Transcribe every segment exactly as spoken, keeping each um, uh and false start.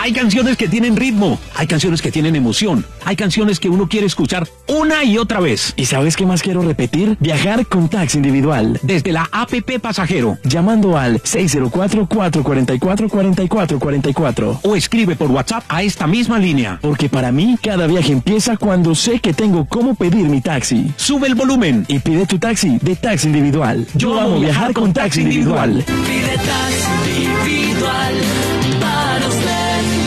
Hay canciones que tienen ritmo, hay canciones que tienen emoción, hay canciones que uno quiere escuchar una y otra vez. ¿Y sabes qué más quiero repetir? Viajar con taxi individual. Desde la A P P Pasajero. Llamando al seis cero cuatro, cuatro cuatro cuatro, cuatro cuatro cuatro cuatro. O escribe por WhatsApp a esta misma línea. Porque para mí, cada viaje empieza cuando sé que tengo cómo pedir mi taxi. Sube el volumen y pide tu taxi de taxi individual. Yo, Yo amo viajar con, con taxi individual. individual. Pide taxi individual para usted.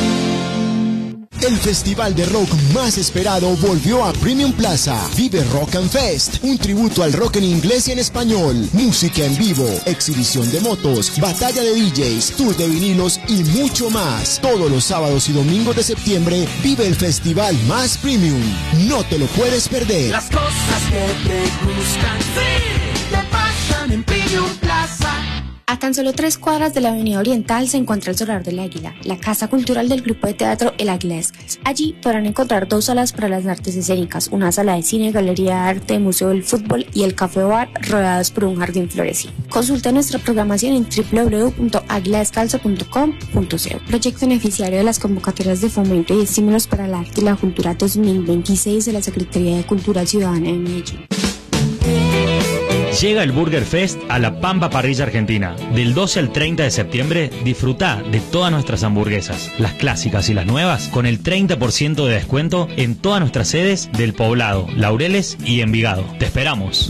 El festival de rock más esperado volvió a Premium Plaza. Vive Rock and Fest, un tributo al rock en inglés y en español. Música en vivo, exhibición de motos, batalla de D Js, tour de vinilos y mucho más. Todos los sábados y domingos de septiembre vive el festival más premium. No te lo puedes perder. Las cosas que te gustan, sí, te pasan en Premium Plaza. A tan solo tres cuadras de la Avenida Oriental se encuentra el Solar del Águila, la casa cultural del grupo de teatro El Águila Descalza. Allí podrán encontrar dos salas para las artes escénicas, una sala de cine, galería de arte, museo del fútbol y el café bar rodeados por un jardín florecido. Consulta nuestra programación en doble u doble u doble u punto águila descalza punto com punto co. Proyecto beneficiario de las convocatorias de fomento y estímulos para el arte y la cultura dos mil veintiséis de la Secretaría de Cultura Ciudadana de Medellín. Llega el Burger Fest a La Pampa Parrilla Argentina. Del doce al treinta de septiembre, disfruta de todas nuestras hamburguesas, las clásicas y las nuevas, con el treinta por ciento de descuento en todas nuestras sedes del Poblado, Laureles y Envigado. Te esperamos.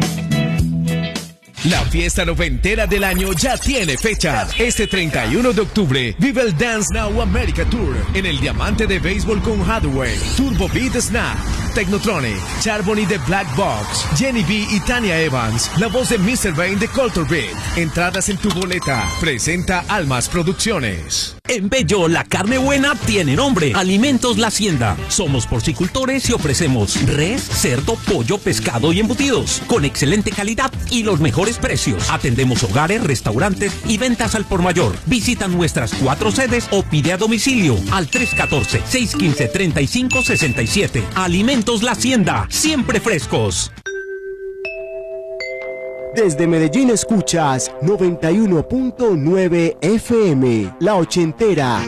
La fiesta noventera del año ya tiene fecha. Este treinta y uno de octubre vive el Dance Now America Tour en el Diamante de Béisbol con Hathaway, Turbo Beat Snap, Technotronic, Charbonny de Black Box, Jenny B y Tania Evans, la voz de mister Bane de Culture Beat. Entradas en tu boleta. Presenta Almas Producciones. En Bello, la carne buena tiene nombre. Alimentos La Hacienda. Somos porcicultores y ofrecemos res, cerdo, pollo, pescado y embutidos. Con excelente calidad y los mejores precios. Atendemos hogares, restaurantes y ventas al por mayor. Visita nuestras cuatro sedes o pide a domicilio al tres uno cuatro, seis uno cinco, tres cinco seis siete. Alimentos La Hacienda. Siempre frescos. Desde Medellín escuchas noventa y uno punto nueve F M, La Ochentera.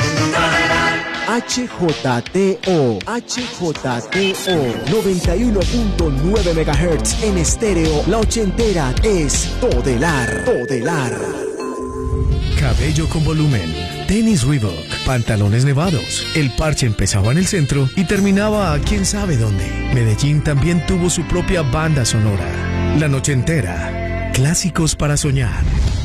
H J T O, H J T O, noventa y uno punto nueve megahertz en estéreo. La Ochentera es Todelar, Todelar. Cabello con volumen, tenis Reebok, pantalones nevados. El parche empezaba en el centro y terminaba a quién sabe dónde. Medellín también tuvo su propia banda sonora. La Noche Entera, clásicos para soñar.